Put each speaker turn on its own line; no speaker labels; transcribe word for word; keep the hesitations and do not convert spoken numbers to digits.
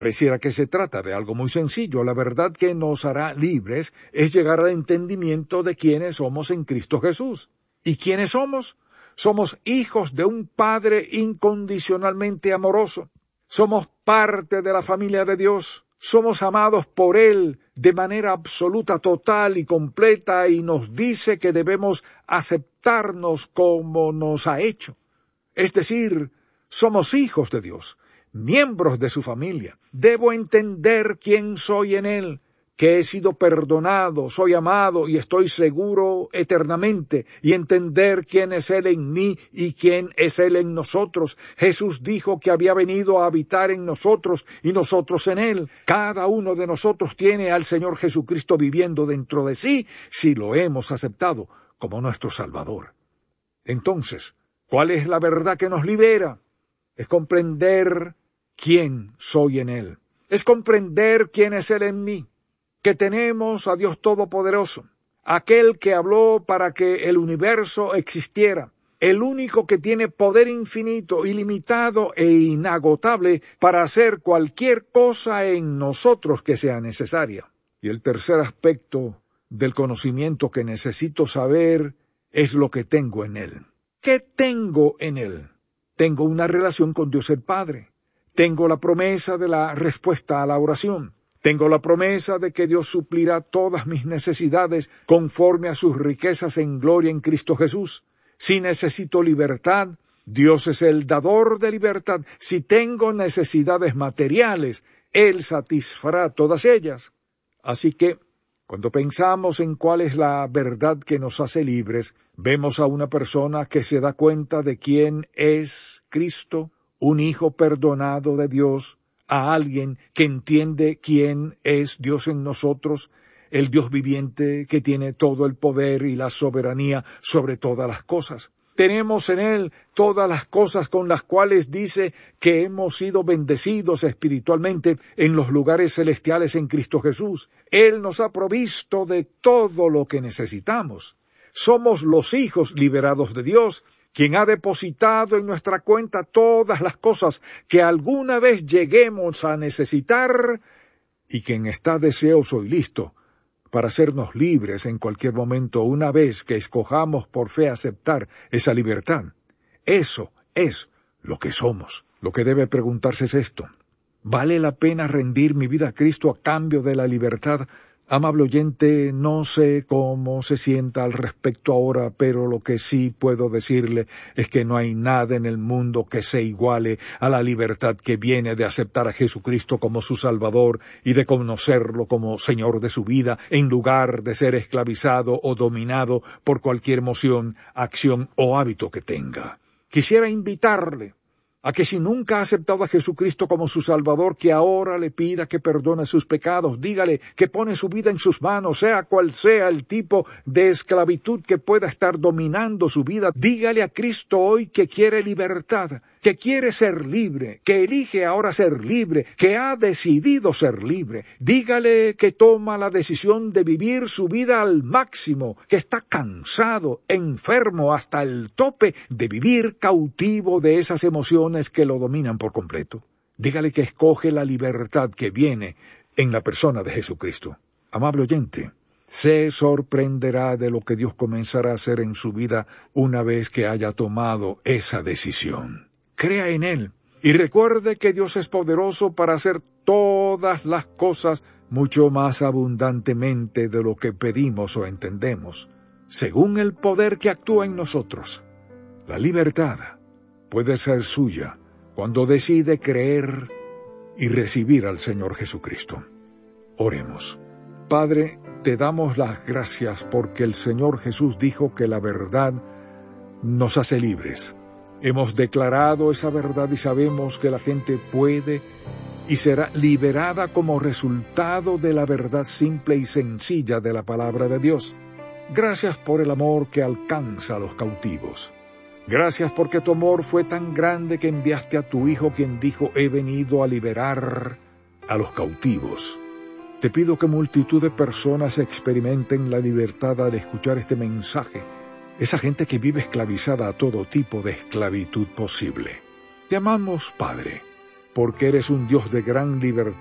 Pareciera que se trata de algo muy sencillo. La verdad que nos hará libres es llegar al entendimiento de quiénes somos en Cristo Jesús. ¿Y quiénes somos? Somos hijos de un Padre incondicionalmente amoroso. Somos parte de la familia de Dios. Somos amados por Él de manera absoluta, total y completa, y nos dice que debemos aceptarnos como nos ha hecho. Es decir, somos hijos de Dios, miembros de su familia. Debo entender quién soy en Él, que he sido perdonado, soy amado y estoy seguro eternamente, y entender quién es Él en mí y quién es Él en nosotros. Jesús dijo que había venido a habitar en nosotros y nosotros en Él. Cada uno de nosotros tiene al Señor Jesucristo viviendo dentro de sí, si lo hemos aceptado como nuestro Salvador. Entonces, ¿cuál es la verdad que nos libera? Es comprender quién soy en Él. Es comprender quién es Él en mí. Que tenemos a Dios Todopoderoso, aquel que habló para que el universo existiera, el único que tiene poder infinito, ilimitado e inagotable para hacer cualquier cosa en nosotros que sea necesaria. Y el tercer aspecto del conocimiento que necesito saber es lo que tengo en Él. ¿Qué tengo en Él? Tengo una relación con Dios el Padre. Tengo la promesa de la respuesta a la oración. Tengo la promesa de que Dios suplirá todas mis necesidades conforme a sus riquezas en gloria en Cristo Jesús. Si necesito libertad, Dios es el dador de libertad. Si tengo necesidades materiales, Él satisfará todas ellas. Así que, cuando pensamos en cuál es la verdad que nos hace libres, vemos a una persona que se da cuenta de quién es Cristo, un hijo perdonado de Dios, a alguien que entiende quién es Dios en nosotros, el Dios viviente que tiene todo el poder y la soberanía sobre todas las cosas. Tenemos en Él todas las cosas con las cuales dice que hemos sido bendecidos espiritualmente en los lugares celestiales en Cristo Jesús. Él nos ha provisto de todo lo que necesitamos. Somos los hijos liberados de Dios, quien ha depositado en nuestra cuenta todas las cosas que alguna vez lleguemos a necesitar, y quien está deseoso y listo para hacernos libres en cualquier momento una vez que escojamos por fe aceptar esa libertad. Eso es lo que somos. Lo que debe preguntarse es esto: ¿vale la pena rendir mi vida a Cristo a cambio de la libertad? Amable oyente, no sé cómo se sienta al respecto ahora, pero lo que sí puedo decirle es que no hay nada en el mundo que se iguale a la libertad que viene de aceptar a Jesucristo como su Salvador y de conocerlo como Señor de su vida, en lugar de ser esclavizado o dominado por cualquier emoción, acción o hábito que tenga. Quisiera invitarle a que si nunca ha aceptado a Jesucristo como su Salvador, que ahora le pida que perdone sus pecados. Dígale que pone su vida en sus manos, sea cual sea el tipo de esclavitud que pueda estar dominando su vida. Dígale a Cristo hoy que quiere libertad, que quiere ser libre, que elige ahora ser libre, que ha decidido ser libre. Dígale que toma la decisión de vivir su vida al máximo, que está cansado, enfermo hasta el tope de vivir cautivo de esas emociones que lo dominan por completo. Dígale que escoge la libertad que viene en la persona de Jesucristo. Amable oyente, se sorprenderá de lo que Dios comenzará a hacer en su vida una vez que haya tomado esa decisión. Crea en Él y recuerde que Dios es poderoso para hacer todas las cosas mucho más abundantemente de lo que pedimos o entendemos, según el poder que actúa en nosotros. La libertad puede ser suya cuando decide creer y recibir al Señor Jesucristo. Oremos. Padre, te damos las gracias porque el Señor Jesús dijo que la verdad nos hace libres. Hemos declarado esa verdad y sabemos que la gente puede y será liberada como resultado de la verdad simple y sencilla de la palabra de Dios. Gracias por el amor que alcanza a los cautivos. Gracias porque tu amor fue tan grande que enviaste a tu Hijo, quien dijo: he venido a liberar a los cautivos. Te pido que multitud de personas experimenten la libertad al escuchar este mensaje, esa gente que vive esclavizada a todo tipo de esclavitud posible. Te amamos, Padre, porque eres un Dios de gran libertad